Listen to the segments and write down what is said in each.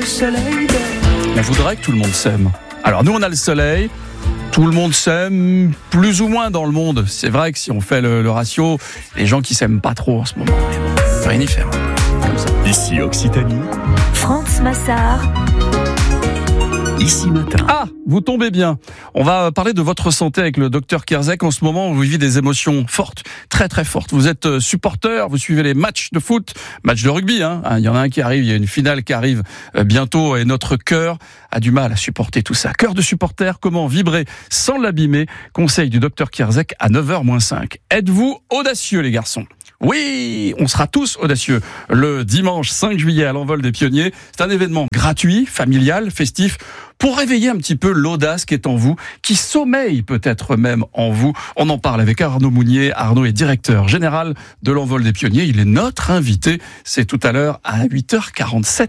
soleil. On voudrait que tout le monde s'aime. Alors nous, on a le soleil. Tout le monde s'aime, plus ou moins dans le monde. C'est vrai que si on fait le ratio, les gens qui s'aiment pas trop en ce moment, mais bon, on peut rien y faire. Comme ça. Ici Occitanie. France Massard. Ici Matin. Ah, vous tombez bien. On va parler de votre santé avec le docteur Kierzek. En ce moment, vous vivez des émotions fortes, très très fortes. Vous êtes supporter, vous suivez les matchs de foot, matchs de rugby. Il y en a un qui arrive, il y a une finale qui arrive bientôt et notre cœur a du mal à supporter tout ça. Cœur de supporter, comment vibrer sans l'abîmer? Conseil du docteur Kierzek à 9h-5. Êtes-vous audacieux, les garçons? Oui, on sera tous audacieux. Le dimanche 5 juillet à l'Envol des Pionniers, c'est un événement gratuit, familial, festif, pour réveiller un petit peu l'audace qui est en vous, qui sommeille peut-être même en vous. On en parle avec Arnaud Mounier. Arnaud est directeur général de l'Envol des Pionniers. Il est notre invité. C'est tout à l'heure à 8h47.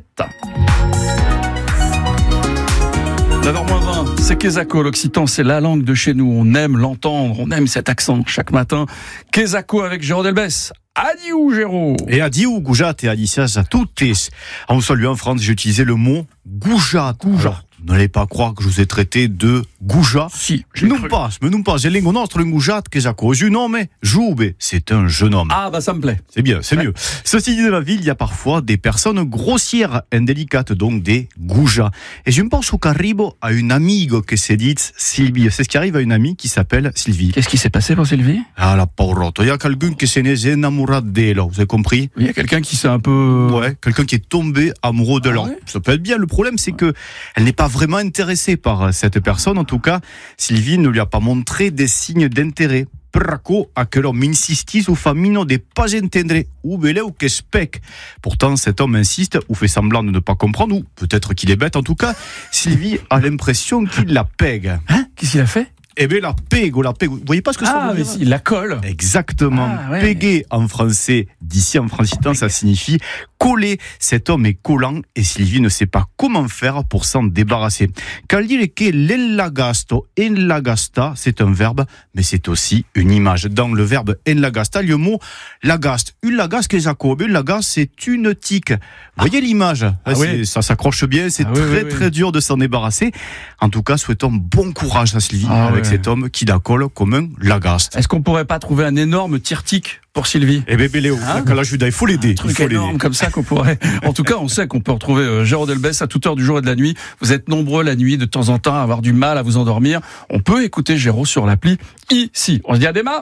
9h-20, c'est Kezako, l'occitan, c'est la langue de chez nous. On aime l'entendre, on aime cet accent chaque matin. Kezako avec Géraud Delbès. Adieu Géraud. Et adieu Goujat et adicias à toutes. En saluant en France, j'ai utilisé le mot Goujat. Alors, vous n'allez pas croire que je vous ai traité de Goujat. Si, j'ai cru. Non pas, j'ai l'ingo nostro un Goujat Kezako. Je nomme Joube, c'est un jeune homme. Ah bah ça me plaît. C'est bien, c'est mieux. Ceci dit, dans la ville, il y a parfois des personnes grossières, indélicates, donc des Goujats. Et je me pense au qu'arrivo à une amigo que s'est dite Sylvie. C'est ce qui arrive à une amie qui s'appelle Sylvie. Qu'est-ce qui s'est passé pour Sylvie? Ah la pauvrotte, il y a quelqu'un qui s'est enamoré d'elle, vous avez compris? Il y a quelqu'un qui s'est un peu... Ouais, quelqu'un qui est tombé amoureux de l'an. Ouais. Ça peut être bien. Le problème, c'est que elle n'est pas vraiment intéressée par cette personne. En tout cas, Sylvie ne lui a pas montré des signes d'intérêt. Praco a que l'homme insistit su famino de pas entendre ou belé ou que spec. Pourtant, cet homme insiste ou fait semblant de ne pas comprendre ou peut-être qu'il est bête. En tout cas, Sylvie a l'impression qu'il la pègue. Hein? Qu'est-ce qu'il a fait? Eh bien, la pègue. Vous voyez pas ce que ça veut dire? Ah, mais si, il la colle. Exactement. Ah, ouais. Péguer en français, d'ici en francitan, ça signifie coller. Cet homme est collant et Sylvie ne sait pas comment faire pour s'en débarrasser. Cal dire que l'enlagasto, enlagasta, c'est un verbe, mais c'est aussi une image. Dans le verbe enlagasta, le mot lagaste. Une lagaste que Jacob, une lagaste, c'est une tique. Vous voyez l'image? Oui. Ça s'accroche bien, c'est très dur de s'en débarrasser. En tout cas, souhaitons bon courage à Sylvie avec cet homme qui la colle comme un lagaste. Est-ce qu'on pourrait pas trouver un énorme tire-tique pour Sylvie? Eh bien, Léo, la Judas, il faut l'aider. Un truc énorme comme ça qu'on pourrait... En tout cas, on sait qu'on peut retrouver Géraud Delbès à toute heure du jour et de la nuit. Vous êtes nombreux la nuit, de temps en temps, à avoir du mal à vous endormir. On peut écouter Géraud sur l'appli ici. On se dit Adema.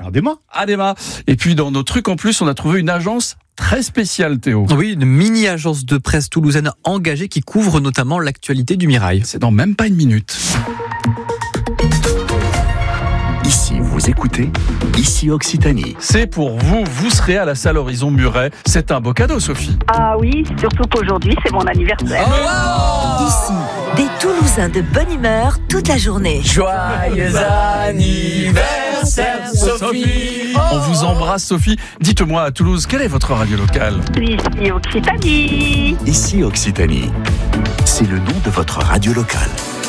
Et puis, dans nos trucs en plus, on a trouvé une agence très spéciale, Théo. Oui, une mini-agence de presse toulousaine engagée qui couvre notamment l'actualité du Mirail. C'est dans même pas une minute. Ici, vous écoutez Ici Occitanie. C'est pour vous, vous serez à la salle Horizon Muret. C'est un beau cadeau, Sophie. Ah oui, surtout qu'aujourd'hui, c'est mon anniversaire. Ici, des Toulousains de bonne humeur toute la journée. Joyeux anniversaire, Sophie. On vous embrasse, Sophie. Dites-moi, à Toulouse, quelle est votre radio locale? Ici Occitanie. Ici Occitanie. C'est le nom de votre radio locale.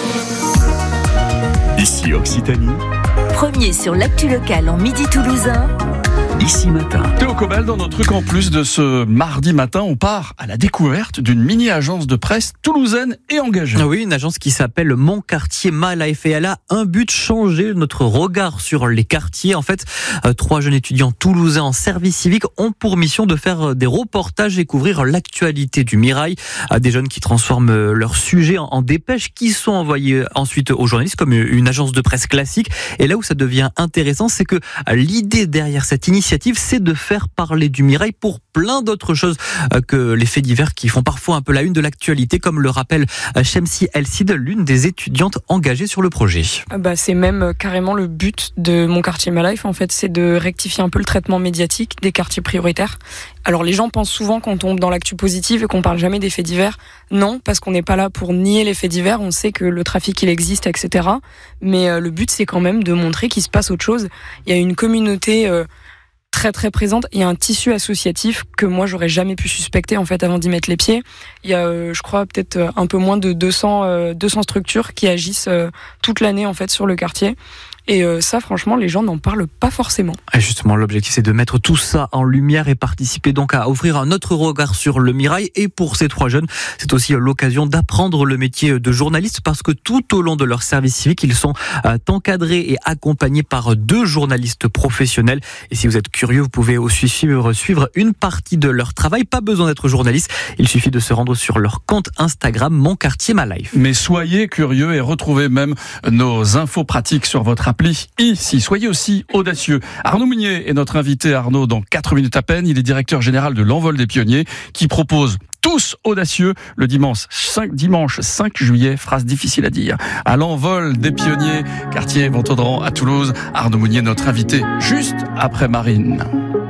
Ici Occitanie. Premier sur l'actu locale en midi toulousain. Ici Matin. Théo Cobal, dans notre truc en plus de ce mardi matin, on part à la découverte d'une mini-agence de presse toulousaine et engagée. Oui, une agence qui s'appelle Mon Quartier My Life et elle a un but, changer notre regard sur les quartiers. En fait, 3 jeunes étudiants toulousains en service civique ont pour mission de faire des reportages et couvrir l'actualité du Mirail. Des jeunes qui transforment leurs sujets en dépêches qui sont envoyés ensuite aux journalistes comme une agence de presse classique. Et là où ça devient intéressant, c'est que l'idée derrière cette initiative, c'est de faire parler du Mirail pour plein d'autres choses que les faits divers qui font parfois un peu la une de l'actualité, comme le rappelle Chemsi Elsid, l'une des étudiantes engagées sur le projet. C'est même carrément le but de Mon Quartier My Life, en fait, c'est de rectifier un peu le traitement médiatique des quartiers prioritaires. Alors les gens pensent souvent qu'on tombe dans l'actu positive et qu'on parle jamais des faits divers. Non, parce qu'on n'est pas là pour nier les faits divers, on sait que le trafic il existe, etc. Mais le but c'est quand même de montrer qu'il se passe autre chose. Il y a une communauté très très présente. Il y a un tissu associatif que moi j'aurais jamais pu suspecter en fait avant d'y mettre les pieds. Il y a je crois peut-être un peu moins de 200 structures qui agissent toute l'année en fait sur le quartier. Et ça, franchement, les gens n'en parlent pas forcément. Et justement, l'objectif, c'est de mettre tout ça en lumière et participer donc à offrir un autre regard sur le Mirail. Et pour ces 3 jeunes, c'est aussi l'occasion d'apprendre le métier de journaliste parce que tout au long de leur service civique, ils sont encadrés et accompagnés par 2 journalistes professionnels. Et si vous êtes curieux, vous pouvez aussi suivre une partie de leur travail. Pas besoin d'être journaliste, il suffit de se rendre sur leur compte Instagram Mon Quartier Ma Life. Mais soyez curieux et retrouvez même nos infos pratiques sur votre appli ici. Soyez aussi audacieux. Arnaud Mounier est notre invité. Arnaud, dans 4 minutes à peine, il est directeur général de l'Envol des Pionniers qui propose tous audacieux le dimanche 5 juillet, phrase difficile à dire, à l'Envol des Pionniers, quartier Montaudan à Toulouse. Arnaud Mounier, notre invité, juste après Marine.